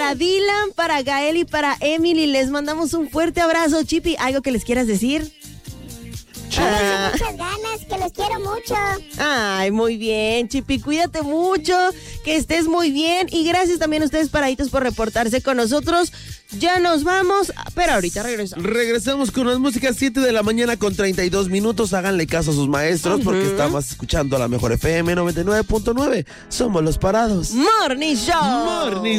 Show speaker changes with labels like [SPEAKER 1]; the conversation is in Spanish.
[SPEAKER 1] para Dylan, para Gael y para Emily. Les mandamos un fuerte abrazo. Chipi, ¿algo que les quieras decir?
[SPEAKER 2] Muchas ganas, que los quiero mucho.
[SPEAKER 1] Ay, muy bien, Chipi, cuídate mucho, que estés muy bien. Y gracias también a ustedes, paraditos, por reportarse con nosotros. Ya nos vamos, pero ahorita regresamos.
[SPEAKER 3] Regresamos con las músicas 7 de la mañana con 32 minutos. Háganle caso a sus maestros porque estamos escuchando a la mejor FM 99.9. Somos los parados.
[SPEAKER 1] Morning Show.
[SPEAKER 3] Morning